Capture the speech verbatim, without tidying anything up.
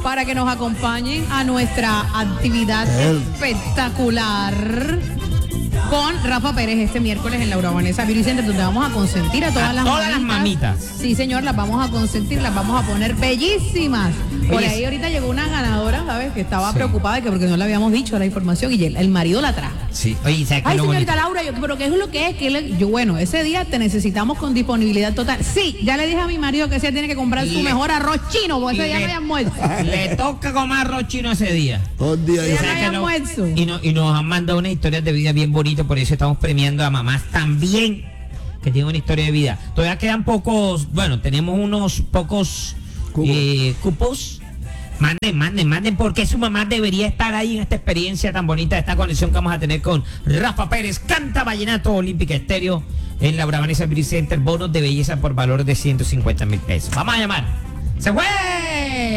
para que nos acompañen a nuestra actividad espectacular con Rafa Pérez este miércoles en Laura Vanessa Beauty Center, donde vamos a consentir a todas, a las, todas mamitas. las mamitas. Sí, señor, las vamos a consentir, las vamos a poner bellísimas. Por ahí ahorita llegó una ganadora, ¿sabes? Que estaba sí. preocupada de que porque no le habíamos dicho la información y el, el marido la trajo. Sí, oye, ¿sabes qué? Ay, lo señorita bonito? Laura, yo, pero ¿qué es lo que es? ¿Qué le, yo, bueno, ese día te necesitamos con disponibilidad total. Sí, ya le dije a mi marido que se tiene que comprar le, su mejor arroz chino, porque ese día no hay almuerzo. Le toca comer arroz chino ese día. Dos días ya no hay almuerzo. No, y, no, y nos han mandado unas historias de vida bien bonitas, por eso estamos premiando a mamás también que tienen una historia de vida. Todavía quedan pocos, bueno, tenemos unos pocos eh, cupos. Manden, manden, manden, porque su mamá debería estar ahí en esta experiencia tan bonita, esta conexión que vamos a tener con Rafa Pérez, canta vallenato Olímpica Estéreo en la Vanessa Beauty Center, bonos de belleza por valor de ciento cincuenta mil pesos. Vamos a llamar. ¡Se fue!